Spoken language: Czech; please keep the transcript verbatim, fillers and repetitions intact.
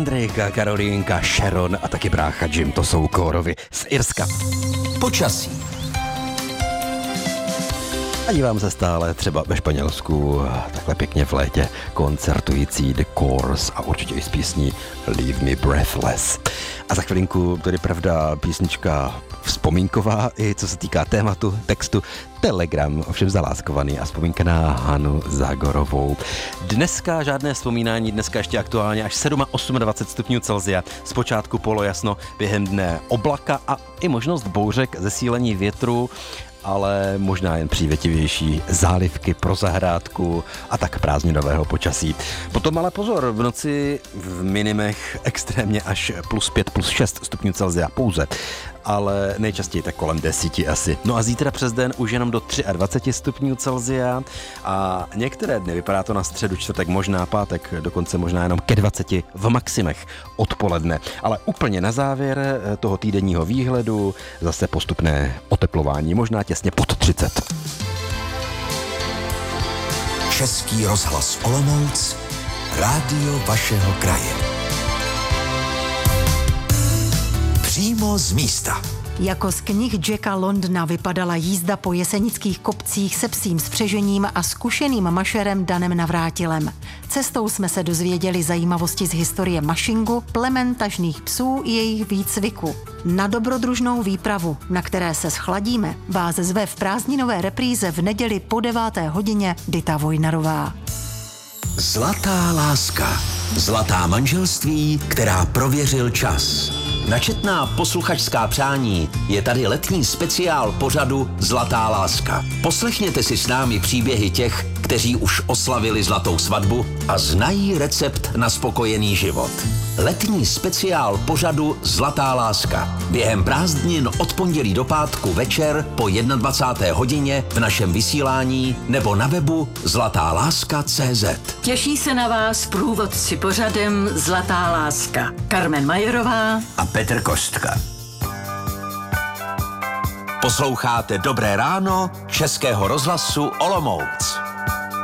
Andrejka, Karolínka, Sharon a taky brácha Jim, to jsou Kórovi z Irska. Počasí. A dívám se stále třeba ve Španělsku, takhle pěkně v létě, koncertující The Course a určitě i z písní Leave Me Breathless. A za chvilinku, tady pravda, písnička vzpomínková, i co se týká tématu, textu, Telegram, ovšem zaláskovaný a vzpomínka na Hanu Zagorovou. Dneska žádné vzpomínání, dneska ještě aktuálně až dvacet sedm stupňů Celsia, zpočátku polojasno, během dne oblaka a i možnost bouřek, zesílení větru, ale možná jen přívětivější zálivky pro zahrádku a tak prázdninového počasí. Potom ale pozor, v noci v minimech extrémně až plus pět, plus šest stupňů Celsia pouze, ale nejčastěji tak kolem deseti asi. No a zítra přes den už jenom do dvacet tři stupňů Celsia a některé dny, vypadá to na středu, čtvrtek, možná pátek, dokonce možná jenom ke dvaceti v maximech odpoledne. Ale úplně na závěr toho týdenního výhledu zase postupné oteplování, možná těsně pod třicet. Český rozhlas Olomouc, rádio vašeho kraje. Přímo z místa. Jako z knih Jacka Londona vypadala jízda po jesenických kopcích se psím spřežením a zkušeným mašerem Danem Navrátilem. Cestou jsme se dozvěděli zajímavosti z historie mašingu, plemen tažných psů i jejich výcviku. Na dobrodružnou výpravu, na které se schladíme, vás zve v prázdninové repríze v neděli po deváté hodině Dita Vojnarová. Zlatá láska. Zlatá manželství, která prověřil čas. Na četná posluchačská přání je tady letní speciál pořadu Zlatá láska. Poslechněte si s námi příběhy těch, kteří už oslavili zlatou svatbu a znají recept na spokojený život. Letní speciál pořadu Zlatá láska. Během prázdnin od pondělí do pátku večer po dvacáté jedné hodině v našem vysílání nebo na webu zlatá láska tečka cé zet. Těší se na vás průvodci pořadem Zlatá láska. Carmen Majerová A Petr Kostka. Posloucháte Dobré ráno Českého rozhlasu Olomouc.